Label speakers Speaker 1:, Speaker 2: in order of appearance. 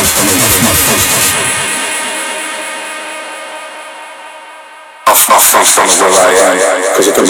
Speaker 1: Off my face, don't know where I am, 'cause you can